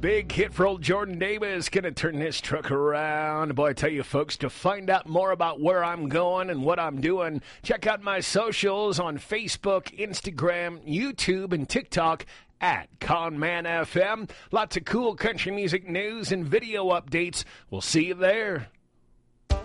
Big hit for old Jordan Davis. Gonna turn this truck around. Boy, I tell you folks, to find out more about where I'm going and what I'm doing, check out my socials on Facebook, Instagram, YouTube, and TikTok at Conman FM. Lots of cool country music news and video updates. We'll see you there.